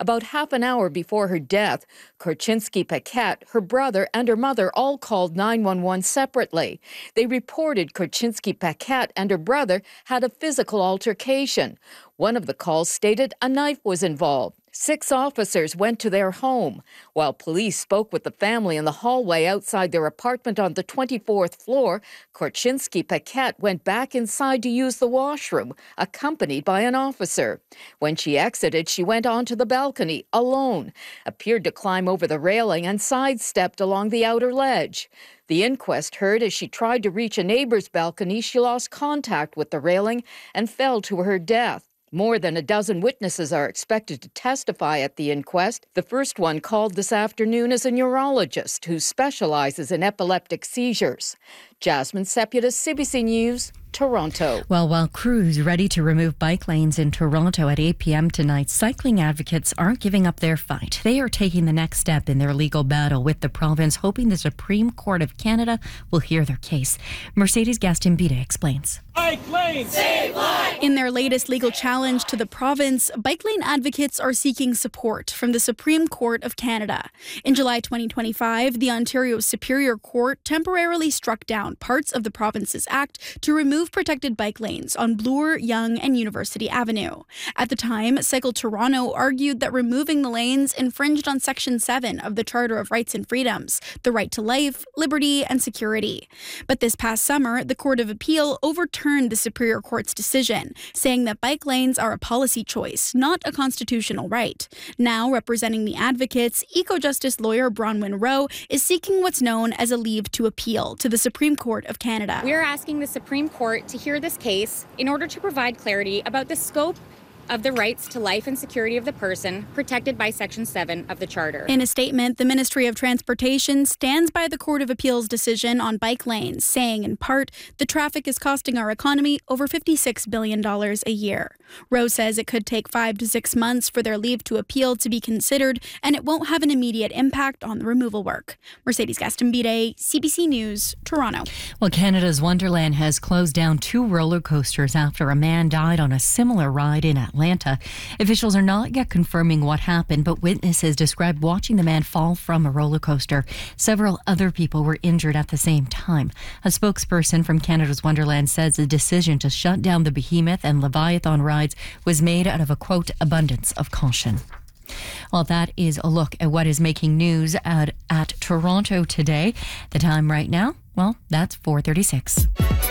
About half an hour before her death, Korchinski Paquette, her brother, and her mother all called 911 separately. They reported Korchinski Paquette and her brother had a physical altercation. One of the calls stated a knife was involved. 6 officers went to their home. While police spoke with the family in the hallway outside their apartment on the 24th floor, Korchinski Paquette went back inside to use the washroom, accompanied by an officer. When she exited, she went onto the balcony alone, appeared to climb over the railing and sidestepped along the outer ledge. The inquest heard as she tried to reach a neighbor's balcony, she lost contact with the railing and fell to her death. More than a dozen witnesses are expected to testify at the inquest. The first one called this afternoon is a neurologist who specializes in epileptic seizures. Jasmine Seputis, CBC News, Toronto. Well, while crews ready to remove bike lanes in Toronto at 8 p.m. tonight, cycling advocates aren't giving up their fight. They are taking the next step in their legal battle with the province, hoping the Supreme Court of Canada will hear their case. Mercedes Gaston-Bide explains. Bike lanes, save lives! In their latest legal challenge to the province, bike lane advocates are seeking support from the Supreme Court of Canada. In July 2025, the Ontario Superior Court temporarily struck down parts of the province's act to remove protected bike lanes on Bloor, Yonge, and University Avenue. At the time, Cycle Toronto argued that removing the lanes infringed on Section 7 of the Charter of Rights and Freedoms, the right to life, liberty, and security. But this past summer, the Court of Appeal overturned the Superior Court's decision, saying that bike lanes are a policy choice, not a constitutional right. Now, representing the advocates, eco-justice lawyer Bronwyn Rowe is seeking what's known as a leave to appeal to the Supreme Court of Canada. We are asking the Supreme Court to hear this case in order to provide clarity about the scope of the rights to life and security of the person protected by Section 7 of the Charter. In a statement, the Ministry of Transportation stands by the Court of Appeal's decision on bike lanes, saying in part, the traffic is costing our economy over $56 billion a year. Rowe says it could take 5 to 6 months for their leave to appeal to be considered, and it won't have an immediate impact on the removal work. Mercedes Gaston-Bide, CBC News, Toronto. Well, Canada's Wonderland has closed down 2 roller coasters after a man died on a similar ride in Atlanta. Officials are not yet confirming what happened, but witnesses described watching the man fall from a roller coaster. Several other people were injured at the same time. A spokesperson from Canada's Wonderland says the decision to shut down the Behemoth and Leviathan rides was made out of a, quote, abundance of caution. Well, that is a look at what is making news at Toronto today. The time right now, well, that's 4:36.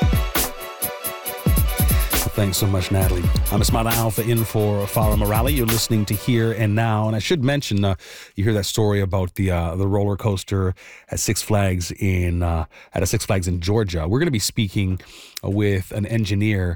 Thanks so much, Natalie. I'm Esmada Alpha in for Farah Morali. You're listening to Here and Now. And I should mention, you hear that story about the roller coaster at Six Flags in Georgia. We're going to be speaking with an engineer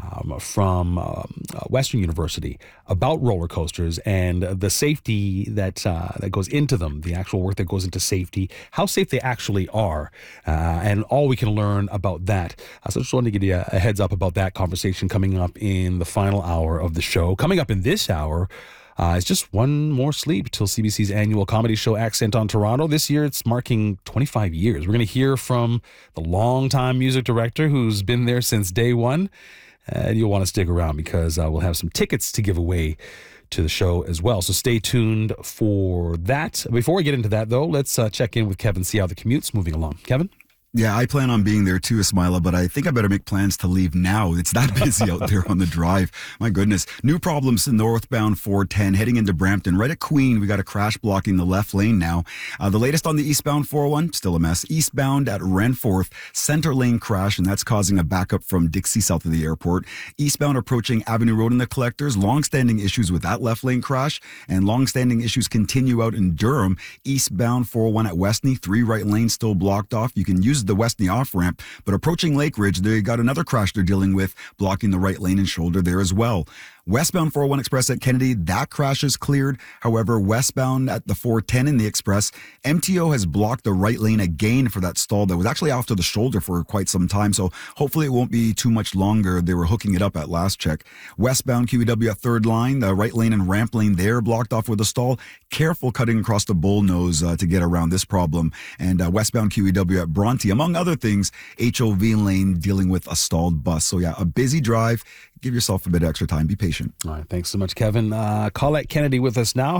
from Western University about roller coasters and the safety that goes into them, the actual work that goes into safety, how safe they actually are, and all we can learn about that. So just wanted to give you a heads up about that conversation coming up in the final hour of the show. Coming up in this hour, it's just one more sleep till CBC's annual comedy show Accent on Toronto. This year it's marking 25 years. We're going to hear from the longtime music director who's been there since day one. And you'll want to stick around because we'll have some tickets to give away to the show as well. So stay tuned for that. Before we get into that, though, let's check in with Kevin, see how the commute's moving along. Kevin? Yeah, I plan on being there too, Ismaila, but I think I better make plans to leave now. It's that busy out there on the drive. My goodness. New problems in northbound 410 heading into Brampton. Right at Queen, we got a crash blocking the left lane now. The latest on the eastbound 401, still a mess. Eastbound at Renforth, center lane crash, and that's causing a backup from Dixie south of the airport. Eastbound approaching Avenue Road in the Collectors, long-standing issues with that left lane crash, and long-standing issues continue out in Durham. Eastbound 401 at Westney, 3 right lanes still blocked off. You can use the Westney off-ramp, but approaching Lake Ridge, they got another crash they're dealing with, blocking the right lane and shoulder there as well. Westbound 401 Express at Kennedy, that crash is cleared. However, westbound at the 410 in the Express, MTO has blocked the right lane again for that stall that was actually off to the shoulder for quite some time. So hopefully it won't be too much longer. They were hooking it up at last check. Westbound QEW at third line, the right lane and ramp lane there blocked off with a stall. Careful cutting across the bullnose to get around this problem. And westbound QEW at Bronte, among other things, HOV lane dealing with a stalled bus. So yeah, a busy drive. Give yourself a bit of extra time. Be patient. All right. Thanks so much, Kevin. Colette Kennedy with us now.